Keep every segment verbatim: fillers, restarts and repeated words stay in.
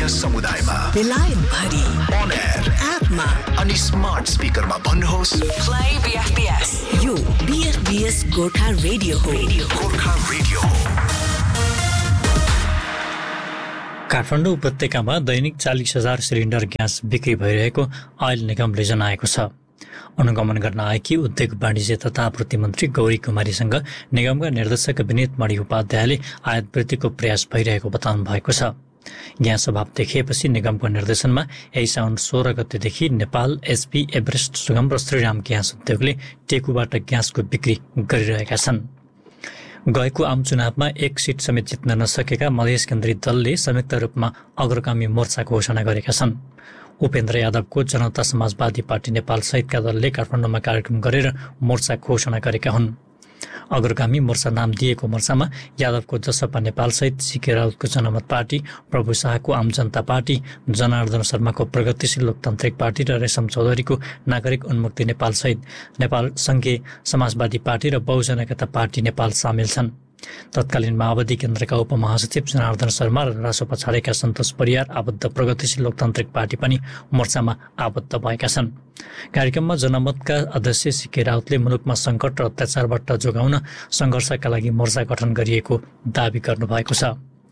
स्थानीय समुदायमा, बेलायत भरि, on air, एपमा अनि स्मार्ट स्पिकरमा भन्नुहोस् प्ले बीएफबीएस। यो बीएफबीएस गोर्खा रेडियो हो। गोर्खा रेडियो हो। काठमाडौँ उपत्यकामा दैनिक चालीस हजार सिलिन्डर ग्यास बिक्री भइरहेको ऑयल निगमले जनाएको छ। अनुगमन गर्न आएकी उद्योग वाणिज्य तथा आपूर्ति मन्त्री गौरी कुमारीसँग निगमका निर्देशक विनीत मणि उपाध्यायले आयात वृद्धिको प्रयास भइरहेको बताउनु भएको छ। ग्यास अभाव देखिएपछि निगमको निर्देशनमा यही साउन सोह्र गतेदेखि नेपाल, एचपी, एभरेस्ट, सुगम र श्रीराम ग्यास उद्योगले टेकुबाट ग्यासको बिक्री गरिरहेका छन्। गएको आम चुनावमा एक सिट समेत जित्न नसकेका मधेस केन्द्रित दलले संयुक्त रूपमा अग्रगामी मोर्चा घोषणा गरेका छन्। उपेन्द्र यादवको जनता समाजवादी पार्टी नेपाल सहितका दलले काठमाडौँमा कार्यक्रम गरेर मोर्चा घोषणा गरेका हुन्। अग्रगामी मोर्चा नाम दिएको मोर्चामा यादवको जसपा नेपाल सहित सीके राउतको जनमत पार्टी, प्रभु शाहको आम जनता पार्टी, जनार्दन शर्माको प्रगतिशील लोकतान्त्रिक पार्टी र रेशम चौधरीको नागरिक उन्मुक्ति नेपाल सहित नेपाल संघीय समाजवादी पार्टी र बहुजन एकता पार्टी नेपाल सामेल छन्। तत्कालीन माओवादी केन्द्रका उपमहासचिव जनार्दन शर्मा र रासोपा छाडेका सन्तोष परियार आबद्ध प्रगतिशील लोकतान्त्रिक पार्टी पनि मोर्चामा आबद्ध भएका छन्। कार्यक्रममा जनमतका अध्यक्ष सीके राउतले मुलुकमा सङ्कट र अत्याचारबाट जोगाउन सङ्घर्षका लागि मोर्चा गठन गरिएको दावी गर्नुभएको छ।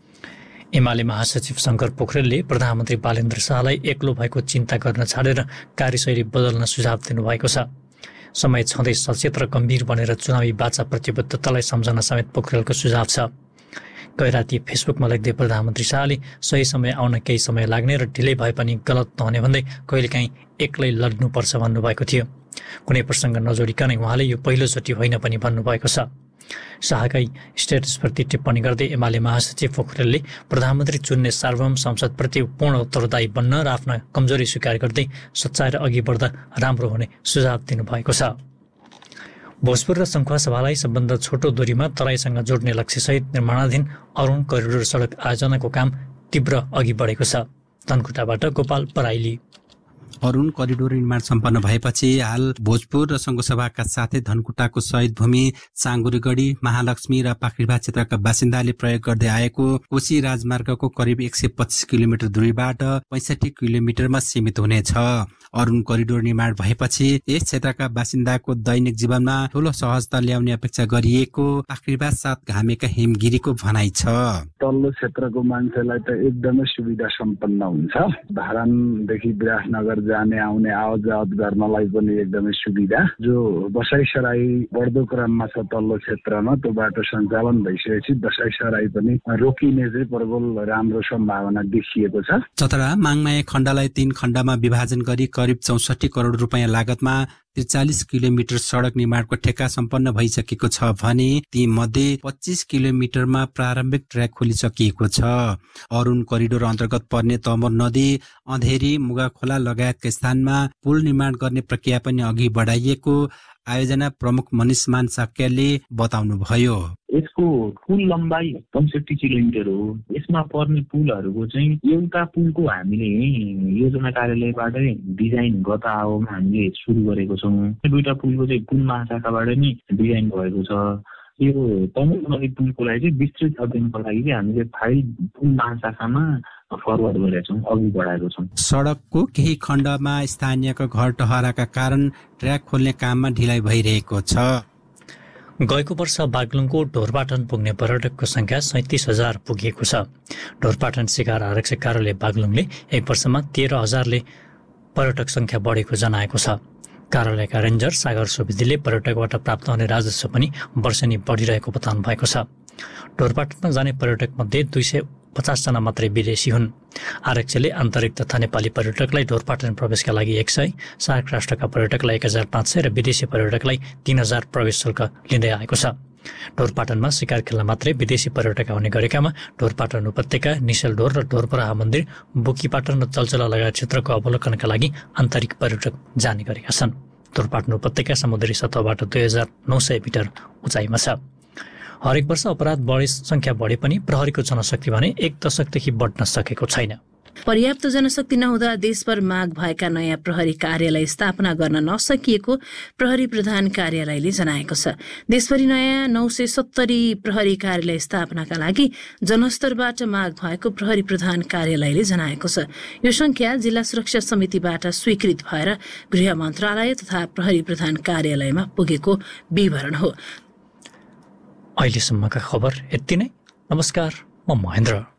एमाले महासचिव शङ्कर पोखरेलले प्रधानमन्त्री बालेन्द्र शाहलाई एक्लो भएको चिन्ता गर्न छाडेर कार्यशैली बदल्न सुझाव दिनुभएको छ। समय छँदै सचेत र गम्भीर बनेर चुनावी बाचा प्रतिबद्धतालाई सम्झन समेत पोखरेलको सुझाव छ। गैराती फेसबुकमा लेख्दै प्रधानमन्त्री शाहले सही समय आउन केही समय लाग्ने र ढिलै भए पनि गलत नहुने भन्दै कहिलेकाहीँ एक्लै लड्नुपर्छ भन्नुभएको थियो। कुनै प्रसङ्ग नजोडिकनै उहाँले यो पहिलोचोटि होइन पनि भन्नुभएको छ। शाहकै स्टेटसप्रति टिप्पणी गर्दै एमाले महासचिव पोखरेलले प्रधानमन्त्री चुन्ने सार्वभौम संसदप्रति पूर्ण उत्तरदायी बन्न र आफ्ना कमजोरी स्वीकार गर्दै सच्चाएर अघि बढ्दा राम्रो हुने सुझाव दिनुभएको छ। भोजपुर र सङ्खुवासभालाई सबभन्दा छोटो दूरीमा तराईसँग जोड्ने लक्ष्यसहित निर्माणाधीन अरुण करिडोर सडक आयोजनाको काम तीव्र अघि बढेको छ। धनकुटाबाट गोपाल पराइली। अरुण करिडोर निर्माण सम्पन्न भएपछि हाल भोजपुर र सङ्घसभाका साथै धनकुटाको शहीद भूमि, चाङ्गुरीगढी, महालक्ष्मी र पाखरिभा क्षेत्रका बासिन्दाले प्रयोग गर्दै आएको कोशी राजमार्गको करिब एक सय पच्चिस किलोमिटर दूरीबाट पैँसठी किलोमिटरमा सीमित हुनेछ। अरुण करिडोर निर्माण भएपछि यस क्षेत्रका बासिन्दाको दैनिक जीवनमा ठूलो सहजता ल्याउने अपेक्षा गरिएको पाखरिभा साथ घामेका हिमगिरीको भनाइ छ। तल्लो क्षेत्रको मान्छेलाई त एकदमै सुविधा सम्पन्न हुन्छ। धारानदेखि विराटनगर जाने आउने आवत जावत गर्नलाई पनि एकदमै सुविधा। जो बसाइसराई बढ्दो क्रममा छ तल्लो क्षेत्रमा, त्यो बाटो सञ्चालन भइसकेपछि बसाइसराई पनि रोकिने चाहिँ प्रबल राम्रो सम्भावना देखिएको छ। चतरा माङमाया खण्डलाई तीन खण्डमा विभाजन गरी करिब चौसठी करोड रुपियाँ लागतमा त्रिचालिस किलोमिटर सडक निर्माणको ठेक्का सम्पन्न भइसकेको छ भने ती मध्ये पच्चिस किलोमिटरमा प्रारम्भिक ट्र्याक खोलिसकिएको छ। अरुण करिडोर अन्तर्गत पर्ने तमोर नदी, अँधेरी, मुगा खोला लगायतका स्थानमा पुल निर्माण गर्ने प्रक्रिया पनि अघि बढाइएको आयोजना प्रमुख मनिषमान साक्यले बताउनुभयो। यसको कुल लम्बाइ पैँसठी किलोमिटर हो। यसमा पर्ने पुलहरूको चाहिँ एउटा पुलको हामीले योजना कार्यालयबाटै डिजाइन गत आवमा हामीले सुरु गरेको छौँ। दुईटा पुलको चाहिँ पुल महाशाखाबाट नै डिजाइन भएको छ। यो तमोर नदी पुलको लागि चाहिँ विस्तृत अध्ययनको लागि चाहिँ हामीले फाइल पुल महाशाखामा फरवर्ड गरेका छौँ, अघि बढाएको छौँ। सडकको केही खण्डमा स्थानीयको घर टहराका कारण ट्र्याक खोल्ने काममा ढिलाइ भइरहेको छ। गएको वर्ष बागलुङको ढोरपाटन पुग्ने पर्यटकको संख्या सैंतिस हजार पुगेको छ। ढोरपाटन शिकार आरक्षक कार्यालय बागलुङले एक वर्षमा तेह्र हजारले पर्यटक संख्या बढेको जनाएको छ। कार्यालयका रेन्जर सागर सुवेदीले पर्यटकबाट प्राप्त हुने राजस्व पनि वर्षेनी बढिरहेको बताउनु भएको छ। ढोरपाटनमा जाने पर्यटक मध्ये दुई सय पचासजना मात्रै विदेशी हुन्। आरक्षले आन्तरिक तथा नेपाली पर्यटकलाई ढोरपाटन प्रवेशका लागि एक सय, सार्क राष्ट्रका पर्यटकलाई एक हजार पाँच सय र विदेशी पर्यटकलाई तीन हजार प्रवेश शुल्क लिँदै आएको छ। ढोरपाटनमा शिकार खेल्न मात्रै विदेशी पर्यटक आउने गरेकामा ढोरपाटन उपत्यका, निसेलढोर र ढोरपराहा मन्दिर, बुकीपाटन र चल्चला लगायत क्षेत्रको अवलोकनका लागि आन्तरिक पर्यटक जाने गरेका छन्। ढोरपाटन उपत्यका समुद्री सतहबाट दुई हजार नौ सय मिटर उचाइमा छ। हरेक वर्ष अपराध बढी संख्या बढे पनि प्रहरीको जनशक्ति भने एक दशकदेखि बढ्न सकेको छैन। पर्याप्त जनशक्ति नहुँदा देशभर माग भएका नयाँ प्रहरी कार्यालय स्थापना गर्न नसकिएको प्रहरी प्रधान कार्यालयले जनाएको छ। देशभरि नयाँ नौ सय सत्तरी प्रहरी कार्यालय स्थापनाका लागि जनस्तरबाट माग भएको प्रहरी प्रधान कार्यालयले जनाएको छ। यो संख्या जिल्ला सुरक्षा समितिबाट स्वीकृत भएर गृह मन्त्रालय तथा प्रहरी प्रधान कार्यालयमा पुगेको विवरण हो। अहिलेसम्मका खबर यति नै। नमस्कार, म महेन्द्र।